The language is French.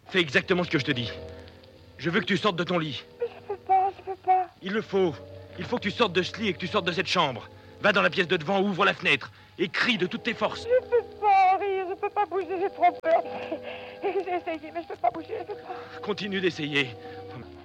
Fais exactement ce que je te dis. Je veux que tu sortes de ton lit. Mais je peux pas. Il le faut. Il faut que tu sortes de ce lit et que tu sortes de cette chambre. Va dans la pièce de devant, ouvre la fenêtre et crie de toutes tes forces. Je peux pas rire, je peux pas bouger, j'ai trop peur. J'ai essayé, mais je peux pas bouger, je peux pas. Continue d'essayer.